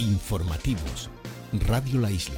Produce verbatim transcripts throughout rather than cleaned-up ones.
Informativos. Radio La Isla.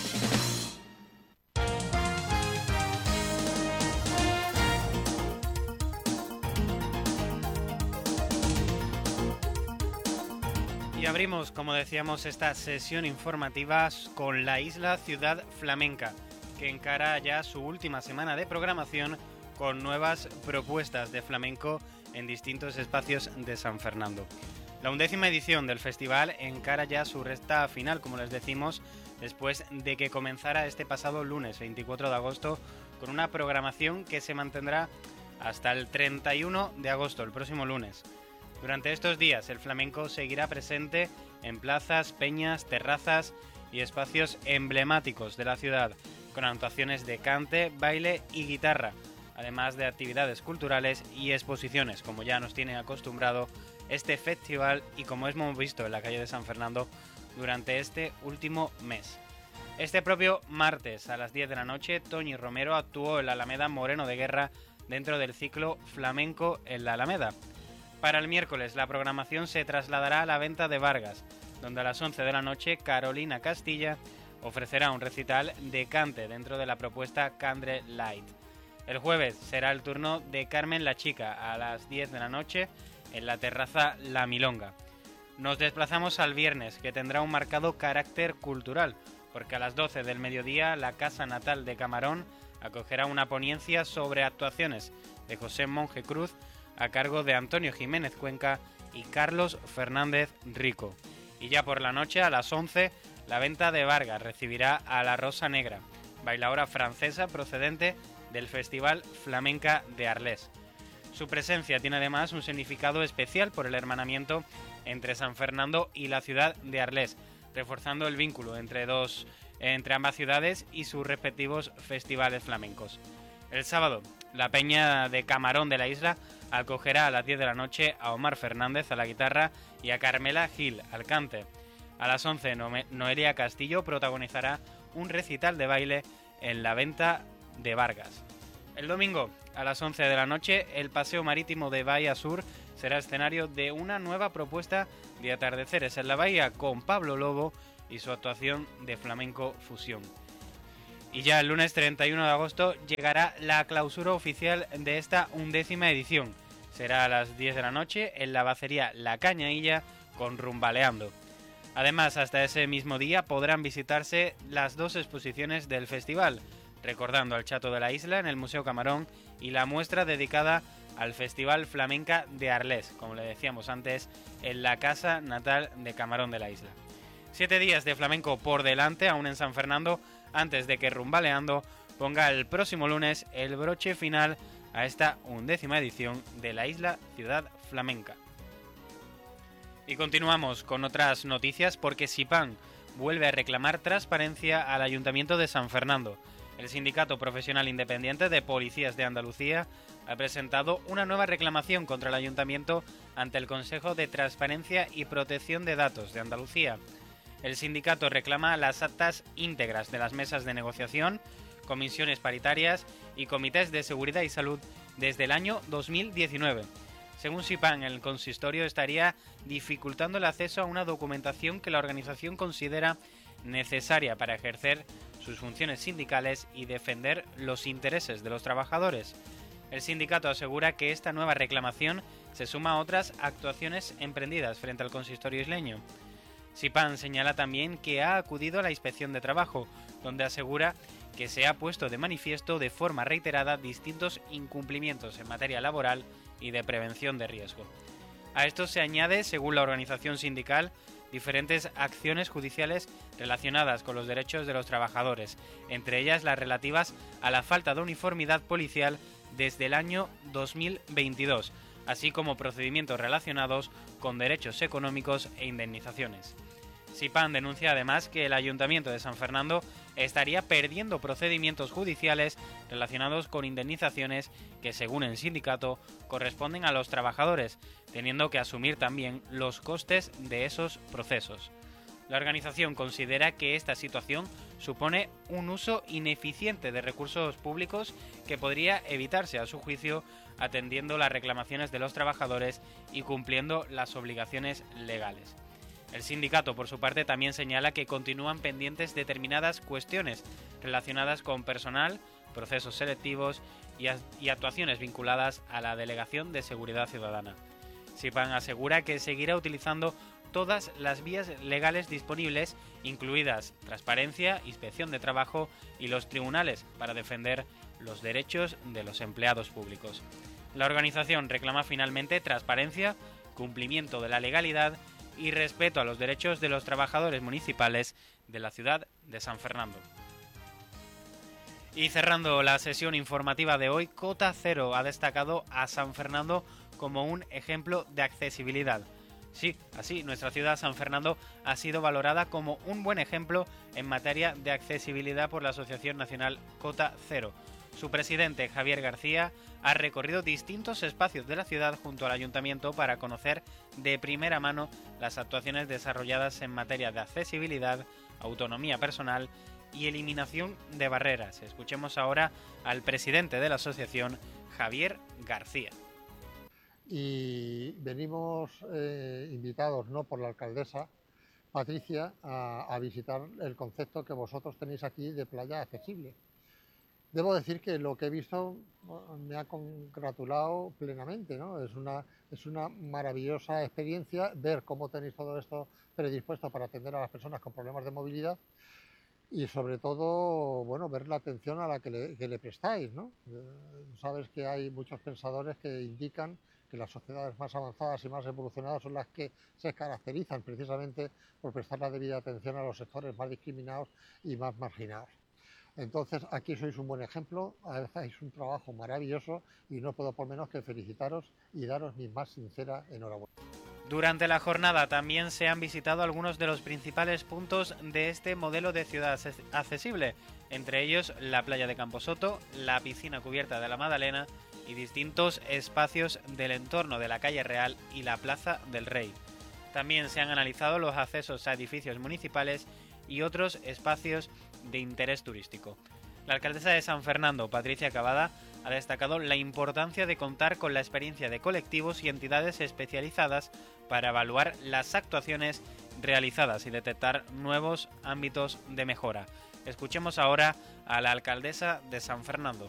Y abrimos, como decíamos, esta sesión informativa con La Isla Ciudad Flamenca, que encara ya su última semana de programación con nuevas propuestas de flamenco en distintos espacios de San Fernando. La undécima edición del festival encara ya su recta final, como les decimos, después de que comenzara este pasado lunes veinticuatro de agosto con una programación que se mantendrá hasta el treinta y uno de agosto, el próximo lunes. Durante estos días el flamenco seguirá presente en plazas, peñas, terrazas y espacios emblemáticos de la ciudad, con actuaciones de cante, baile y guitarra, además de actividades culturales y exposiciones, como ya nos tiene acostumbrado este festival y como hemos visto en la calle de San Fernando durante este último mes. Este propio martes a las diez de la noche, Toñi Romero actuó en la Alameda Moreno de Guerra dentro del ciclo Flamenco en la Alameda. Para el miércoles la programación se trasladará a la Venta de Vargas, donde a las once de la noche Carolina Castilla ofrecerá un recital de cante dentro de la propuesta Candle Light. El jueves será el turno de Carmen la Chica a las diez de la noche en la terraza La Milonga. Nos desplazamos al viernes, que tendrá un marcado carácter cultural, porque a las doce del mediodía la Casa Natal de Camarón acogerá una ponencia sobre actuaciones de José Monje Cruz a cargo de Antonio Jiménez Cuenca y Carlos Fernández Rico. Y ya por la noche, a las once, la Venta de Vargas recibirá a La Rosa Negra, bailaora francesa procedente del Festival Flamenca de Arles. Su presencia tiene además un significado especial por el hermanamiento entre San Fernando y la ciudad de Arles, reforzando el vínculo entre, dos, entre ambas ciudades y sus respectivos festivales flamencos. El sábado, la Peña de Camarón de la Isla acogerá a las diez de la noche a Omar Fernández a la guitarra y a Carmela Gil al cante. A las once, Noelia Castillo protagonizará un recital de baile en la Venta de Vargas. El domingo, a las once de la noche, el Paseo Marítimo de Bahía Sur será escenario de una nueva propuesta de atardeceres en la bahía con Pablo Lobo y su actuación de flamenco fusión. Y ya el lunes treinta y uno de agosto llegará la clausura oficial de esta undécima edición. Será a las diez de la noche en la bacería La Cañailla con Rumbaleando. Además, hasta ese mismo día podrán visitarse las dos exposiciones del festival, recordando al Chato de la Isla en el Museo Camarón y la muestra dedicada al Festival Flamenca de Arles, como le decíamos antes, en la Casa Natal de Camarón de la Isla. Siete días de flamenco por delante, aún en San Fernando, antes de que Rumbaleando ponga el próximo lunes el broche final a esta undécima edición de la Isla Ciudad Flamenca. Y continuamos con otras noticias porque SIPAN vuelve a reclamar transparencia al Ayuntamiento de San Fernando. El Sindicato Profesional Independiente de Policías de Andalucía ha presentado una nueva reclamación contra el Ayuntamiento ante el Consejo de Transparencia y Protección de Datos de Andalucía. El sindicato reclama las actas íntegras de las mesas de negociación, comisiones paritarias y comités de seguridad y salud desde el año dos mil diecinueve. Según SIPAN, el consistorio estaría dificultando el acceso a una documentación que la organización considera necesaria para ejercer sus funciones sindicales y defender los intereses de los trabajadores. El sindicato asegura que esta nueva reclamación se suma a otras actuaciones emprendidas frente al consistorio isleño. SIPAN señala también que ha acudido a la inspección de trabajo, donde asegura que se ha puesto de manifiesto de forma reiterada distintos incumplimientos en materia laboral y de prevención de riesgo. A esto se añade, según la organización sindical, diferentes acciones judiciales relacionadas con los derechos de los trabajadores, entre ellas las relativas a la falta de uniformidad policial desde el año dos mil veintidós, así como procedimientos relacionados con derechos económicos e indemnizaciones. SIPAN denuncia además que el Ayuntamiento de San Fernando estaría perdiendo procedimientos judiciales relacionados con indemnizaciones que, según el sindicato, corresponden a los trabajadores, teniendo que asumir también los costes de esos procesos. La organización considera que esta situación supone un uso ineficiente de recursos públicos que podría evitarse, a su juicio, atendiendo las reclamaciones de los trabajadores y cumpliendo las obligaciones legales. El sindicato, por su parte, también señala que continúan pendientes determinadas cuestiones relacionadas con personal, procesos selectivos y, a- y actuaciones vinculadas a la Delegación de Seguridad Ciudadana. SIPAN asegura que seguirá utilizando todas las vías legales disponibles, incluidas transparencia, inspección de trabajo y los tribunales, para defender los derechos de los empleados públicos. La organización reclama finalmente transparencia, cumplimiento de la legalidad y respeto a los derechos de los trabajadores municipales de la ciudad de San Fernando. Y cerrando la sesión informativa de hoy, Cota Cero ha destacado a San Fernando como un ejemplo de accesibilidad. Sí, así, nuestra ciudad, San Fernando, ha sido valorada como un buen ejemplo en materia de accesibilidad por la Asociación Nacional Cota Cero. Su presidente, Javier García, ha recorrido distintos espacios de la ciudad junto al ayuntamiento para conocer de primera mano las actuaciones desarrolladas en materia de accesibilidad, autonomía personal y eliminación de barreras. Escuchemos ahora al presidente de la asociación, Javier García. Y venimos eh, invitados, ¿no?, por la alcaldesa Patricia a, a visitar el concepto que vosotros tenéis aquí de playa accesible. Debo decir que lo que he visto me ha congratulado plenamente, ¿no? Es una, es una maravillosa experiencia ver cómo tenéis todo esto predispuesto para atender a las personas con problemas de movilidad y sobre todo, bueno, ver la atención a la que le, que le prestáis, ¿no? Eh, sabes que hay muchos pensadores que indican que las sociedades más avanzadas y más evolucionadas son las que se caracterizan precisamente por prestar la debida atención a los sectores más discriminados y más marginados. Entonces, aquí sois un buen ejemplo, hacéis un trabajo maravilloso y no puedo por menos que felicitaros y daros mi más sincera enhorabuena. Durante la jornada también se han visitado algunos de los principales puntos de este modelo de ciudad accesible, entre ellos la playa de Camposoto, la piscina cubierta de la Madalena y distintos espacios del entorno de la calle Real y la Plaza del Rey. También se han analizado los accesos a edificios municipales y otros espacios de interés turístico. La alcaldesa de San Fernando, Patricia Cavada, ha destacado la importancia de contar con la experiencia de colectivos y entidades especializadas para evaluar las actuaciones realizadas y detectar nuevos ámbitos de mejora. Escuchemos ahora a la alcaldesa de San Fernando.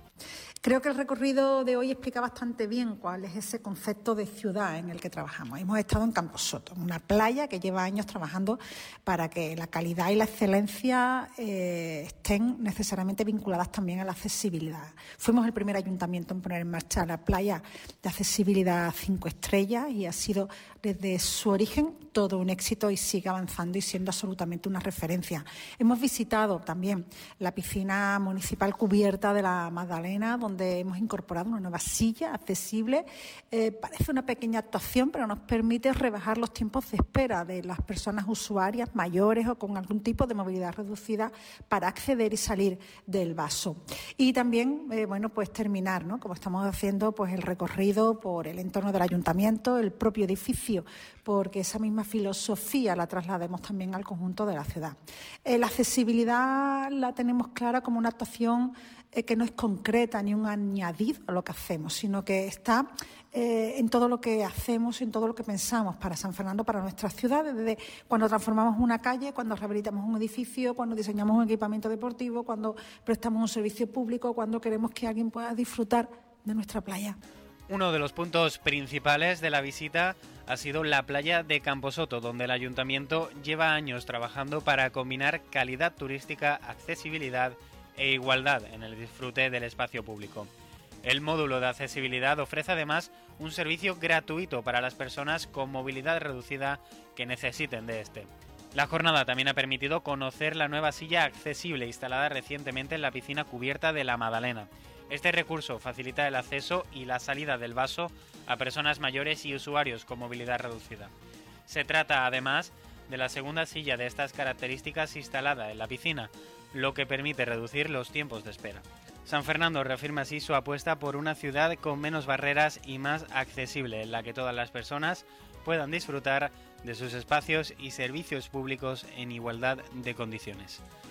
Creo que el recorrido de hoy explica bastante bien cuál es ese concepto de ciudad en el que trabajamos. Hemos estado en Camposoto, una playa que lleva años trabajando para que la calidad y la excelencia eh, estén necesariamente vinculadas también a la accesibilidad. Fuimos el primer ayuntamiento en poner en marcha la playa de accesibilidad cinco estrellas y ha sido desde su origen todo un éxito y sigue avanzando y siendo absolutamente una referencia. Hemos visitado también la piscina municipal cubierta de la Magdalena, donde hemos incorporado una nueva silla accesible. Eh, parece una pequeña actuación, pero nos permite rebajar los tiempos de espera de las personas usuarias mayores o con algún tipo de movilidad reducida para acceder y salir del vaso. Y también, eh, bueno, pues terminar, ¿no?, como estamos haciendo, pues el recorrido por el entorno del ayuntamiento, el propio edificio, porque esa misma filosofía la traslademos también al conjunto de la ciudad. Eh, la accesibilidad la tenemos clara como una actuación eh, que no es concreta ni un añadido a lo que hacemos, sino que está eh, en todo lo que hacemos, en todo lo que pensamos para San Fernando, para nuestra ciudad, desde cuando transformamos una calle, cuando rehabilitamos un edificio, cuando diseñamos un equipamiento deportivo, cuando prestamos un servicio público, cuando queremos que alguien pueda disfrutar de nuestra playa. Uno de los puntos principales de la visita ha sido la playa de Camposoto, donde el ayuntamiento lleva años trabajando para combinar calidad turística, accesibilidad e igualdad en el disfrute del espacio público. El módulo de accesibilidad ofrece además un servicio gratuito para las personas con movilidad reducida que necesiten de este. La jornada también ha permitido conocer la nueva silla accesible instalada recientemente en la piscina cubierta de la Madalena. Este recurso facilita el acceso y la salida del vaso a personas mayores y usuarios con movilidad reducida. Se trata, además, de la segunda silla de estas características instalada en la piscina, lo que permite reducir los tiempos de espera. San Fernando reafirma así su apuesta por una ciudad con menos barreras y más accesible, en la que todas las personas puedan disfrutar de sus espacios y servicios públicos en igualdad de condiciones.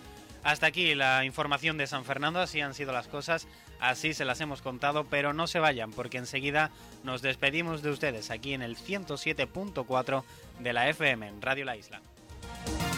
Hasta aquí la información de San Fernando, así han sido las cosas, así se las hemos contado, pero no se vayan porque enseguida nos despedimos de ustedes aquí en el ciento siete punto cuatro de la F M, en Radio La Isla.